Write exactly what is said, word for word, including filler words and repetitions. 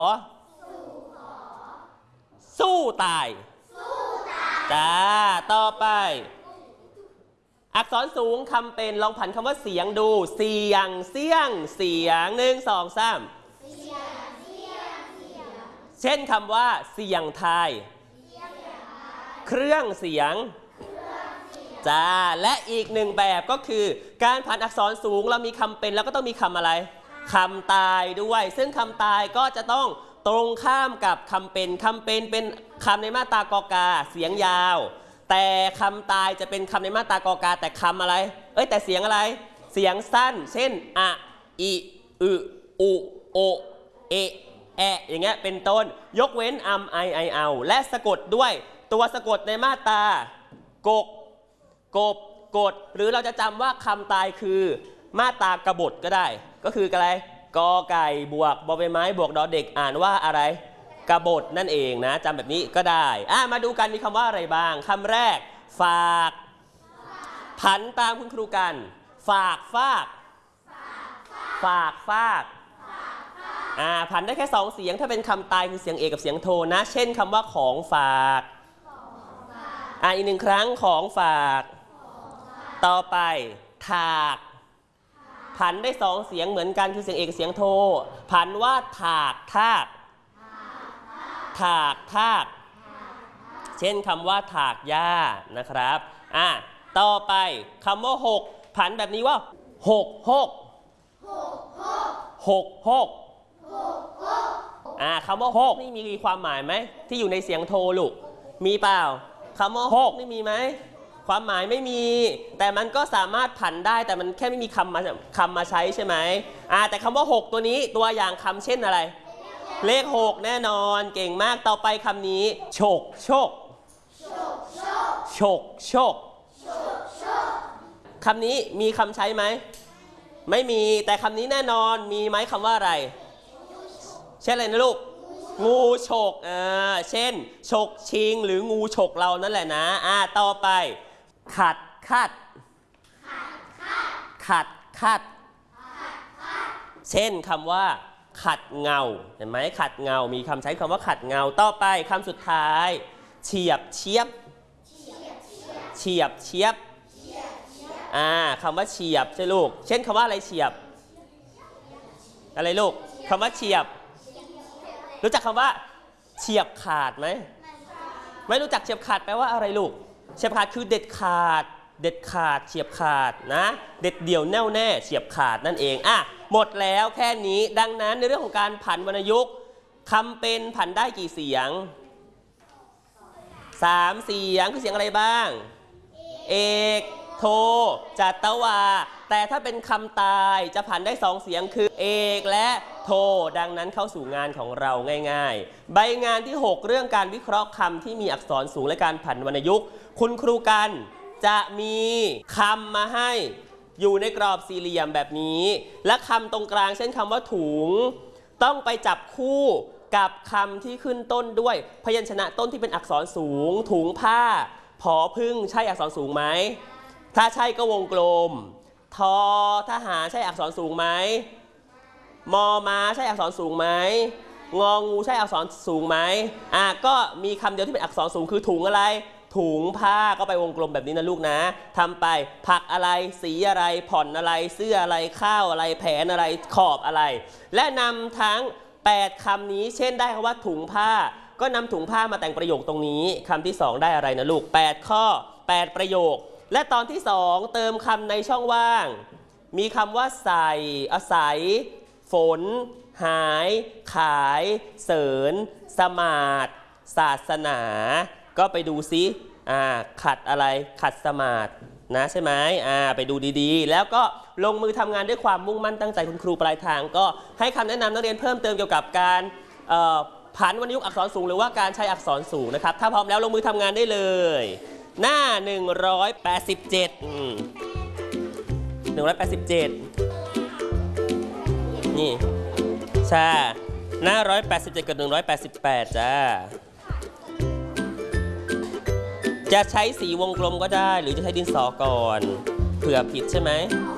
สู้ตายจ้าต่อไปอักษรสูงคำเป็นลองผันคำว่าเสียงดูเสียงเสียงเสียงหนึ่งสองสามเช่นคำว่าเสียงไทยเครื่องเสียงจ้าและอีกหนึ่งแบบก็คือการผันอักษรสูงเรามีคำเป็นแล้วก็ต้องมีคำอะไรคำตายด้วยซึ่งคำตายก็จะต้องตรงข้ามกับคำเป็นคำเป็นเป็นคำในมาตรากอกาเสียงยาวแต่คำตายจะเป็นคำในมาตรากอกาแต่คำอะไรเอ้ยแต่เสียงอะไรเสียงสั้นเช่นอะอิอึอุโอเอแออย่างเงี้ยเป็นต้นยกเว้นอัมไอไอเอาและสะกดด้วยตัวสะกดในมาตรากกกบกดหรือเราจะจำว่าคำตายคือมาตรากบฏก็ได้ก็คืออะไรกอไก่บวกบอใบไม้บวกดอเด็กอ่านว่าอะไรกบฏนั่นเองนะจำแบบนี้ก็ได้อ่ะมาดูกันมีคำว่าอะไรบ้างคำแรกฝากผันตามคุณครูกันฝากฝากฝากฝากอ่าผันได้แค่สองเสียงถ้าเป็นคำตายคือเสียงเอกกับเสียงโทนะเช่นคำว่าของฝากอ่าอีกหนึ่งครั้งของฝากต่อไปถากผันได้สองเสียงเหมือนกันคือเสียงเอกกับเสียงโทผันว่าถากทากถากทากเช่นคำว่าถากหญ้านะครับอ่ะต่อไปคำว่าหกผันแบบนี้ว่าหกหกหกหกอ่าคำว่าหกนี่มีความหมายไหมที่อยู่ในเสียงโทลูกมีเปล่าคำว่าหกนี่มีไหมความหมายไม่มีแต่มันก็สามารถผันได้แต่มันแค่ไม่มีคำมาคำมาใช้ใช่ไหมอ่าแต่คำว่าหกตัวนี้ตัวอย่างคำเช่นอะไรเลขหกแน่นอนเก่งมากต่อไปคำนี้โฉกโชกโฉกโชกคำนี้มีคำใช้ไหมไม่มีแต่คำนี้แน่นอนมีไหมคำว่าอะไรเช่นอะไรนะลูกงูฉกอ่าเช่นฉกชิงหรืองูฉกเรานั่นแหละนะอ่าต่อไปขัดขัดขัดขัดเช่นคำว่าขัดเงาเห็นไหมขัดเงามีคำใช้คำว่าขัดเงาต่อไปคำสุดท้ายเฉียบเฉียบเฉียบเฉียบอ่าคำว่าเฉียบใช่ลูกเช่นคำว่าอะไรเฉียบอะไรลูกคำว่าเฉียบรู้จักคำว่าเฉียบขาดไหมไม่รู้จักเฉียบขาดแปลว่าอะไรลูกเฉียบขาดคือเด็ดขาดเด็ดขาดเฉียบขาดนะเด็ดเดี่ยวแน่วแน่เฉียบขาดนั่นเองอ่ะหมดแล้วแค่นี้ดังนั้นในเรื่องของการผันวรรณยุกต์คำเป็นผันได้กี่เสียงสามเสียงคือเสียงอะไรบ้างเอกโทจัตวาแต่ถ้าเป็นคำตายจะผันได้สองเสียงคือเอกและโทดังนั้นเข้าสู่งานของเราง่ายๆใบงานที่หกเรื่องการวิเคราะห์คำที่มีอักษรสูงและการผันวรรณยุกต์คุณครูกันจะมีคำมาให้อยู่ในกรอบสี่เหลี่ยมแบบนี้และคำตรงกลางเช่นคำว่าถุงต้องไปจับคู่กับคำที่ขึ้นต้นด้วยพยัญชนะต้นที่เป็นอักษรสูงถุงผ้าผอพึ่งใช่อักษรสูงไหมถ้าใช่ก็วงกลมทอทหารใช่อักษรสูงไหมมอม้าใช่อักษรสูงไหมงองูใช่อักษรสูงไหมอ่ะก็มีคำเดียวที่เป็นอักษรสูงคือถุงอะไรถุงผ้าก็ไปวงกลมแบบนี้นะลูกนะทำไปผักอะไรสีอะไรผ่อนอะไรเสื้ออะไรข้าวอะไรแผนอะไรขอบอะไรและนำทั้งแปดคำนี้เช่นได้คำว่าถุงผ้าก็นำถุงผ้ามาแต่งประโยคตรงนี้คำที่สองได้อะไรนะลูกแปดข้อแปดประโยคและตอนที่สองเติมคำในช่องว่างมีคำว่าใส่อาศัยฝนหายขายเสริญสมาร์ทศาสนาก็ไปดูซิอ่าขัดอะไรขัดสมาร์ทนะใช่ไหมอ่าไปดูดีๆแล้วก็ลงมือทำงานด้วยความมุ่งมั่นตั้งใจคุณครูปลายทางก็ให้คำแนะนำนักเรียนเพิ่มเติมเกี่ยวกับการผันวรรณยุกต์อักษรสูงหรือว่าการใช้อักษรสูงนะครับถ้าพร้อมแล้วลงมือทำงานได้เลยหน้าหนึ่งร้อยแปดสิบเจ็ดอืมหนึ่งร้อยแปดสิบเจ็ดนี่ใช่หน้าหนึ่งร้อยแปดสิบเจ็ดกับหนึ่งร้อยแปดสิบแปดจ้าจะใช้สีวงกลมก็ได้หรือจะใช้ดินสอก่อนเผื่อผิดใช่ไหม